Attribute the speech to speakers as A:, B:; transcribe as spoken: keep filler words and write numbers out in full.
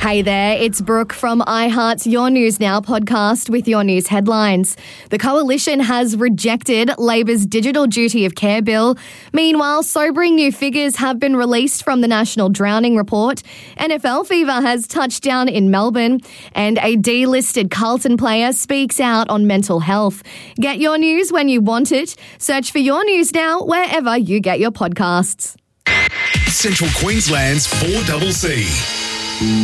A: Hey there, it's Brooke from iHeart's Your News Now podcast with your news headlines. The Coalition has rejected Labor's Digital Duty of Care bill. Meanwhile, sobering new figures have been released from the National Drowning Report. N F L fever has touched down in Melbourne, and a delisted Carlton player speaks out on mental health. Get your news when you want it. Search for Your News Now wherever you get your podcasts.
B: Central Queensland's four C C.